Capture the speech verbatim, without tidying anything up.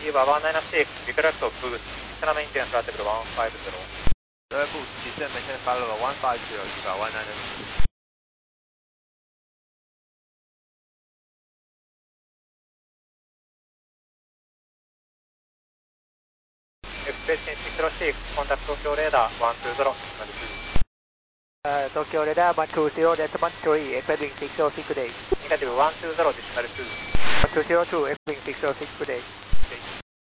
Eva one nine six, we correct of boost, China maintain flight level one five zero. Royal boost, descend maintain flight level one five zero, Eva one nine six. Expression six zero six, contact Tokyo radar one two zero, decimal two. Uh, Tokyo radar one two zero, decimal three, expecting six zero six today. Negative one two zero, decimal two. one two zero two, expecting six zero six today.